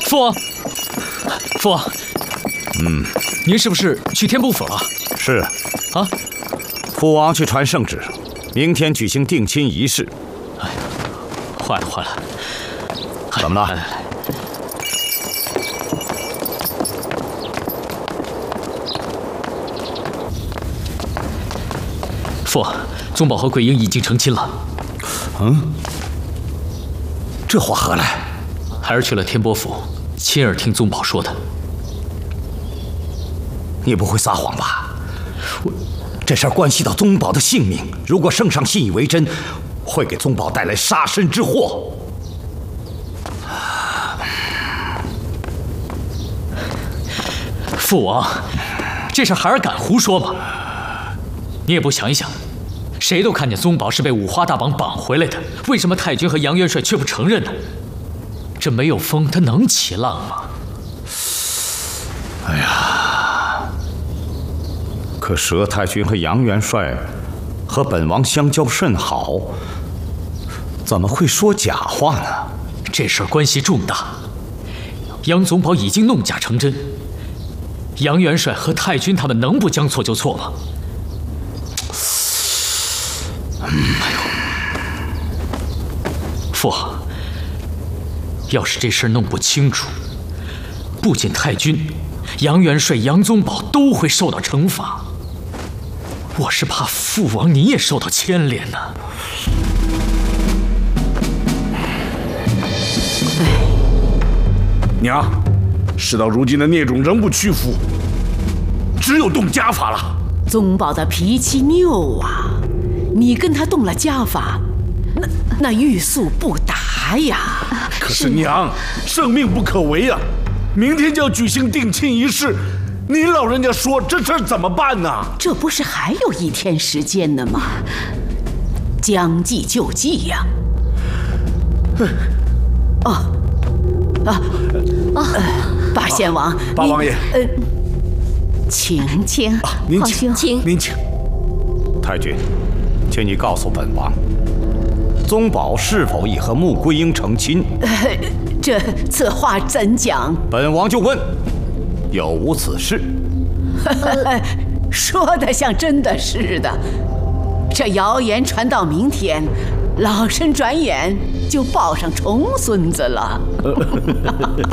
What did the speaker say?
父王，父王，您是不是去天不府了？ 是啊， 父王去传圣旨，明天举行定亲仪式。 哎呀，坏了坏了！ 怎么了？ 来，父王，宗保和桂英已经成亲了。 这话何来？ 孩儿去了天波府，亲耳听宗保说的。 你不会撒谎吧？这事儿关系到宗保的性命，如果圣上信以为真，会给宗保带来杀身之祸。 父王，这事孩儿敢胡说吗？你也不想一想，谁都看见宗保是被五花大绑绑回来的，为什么太君和杨元帅却不承认呢？这没有风，他能起浪吗？ 哎呀，可佘太君和杨元帅和本王相交甚好，怎么会说假话呢？ 这事儿关系重大，杨总保已经弄假成真，杨元帅和太君他们能不将错就错吗？父王，要是这事儿弄不清楚，不仅太君、杨元帅、杨宗保都会受到惩罚，我是怕父王你也受到牵连呢。 娘，事到如今的孽种仍不屈服，只有动家法了。 宗保的脾气拗啊，你跟他动了家法，那欲速不达呀。 可是娘，圣命不可违啊！明天就要举行定亲仪式，您老人家说这事儿怎么办呢？ 这不是还有1天时间呢吗？将计就计呀。八贤王， 八王爷， 请。 您请，您请。 太君，请你告诉本王，宗保是否已和穆桂英成亲？ 此话怎讲？ 本王就问，有无此事？ 说得像真的似的。这谣言传到明天，老身转眼就抱上重孙子了。